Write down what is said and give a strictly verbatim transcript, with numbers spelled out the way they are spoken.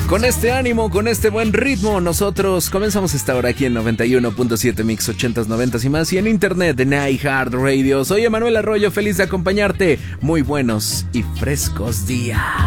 Con este ánimo, con este buen ritmo, nosotros comenzamos esta hora aquí en noventa y uno punto siete Mix ochentas, noventas y más, y en internet en iHeartRadio. Soy Emanuel Arroyo, feliz de acompañarte. Muy buenos y frescos días.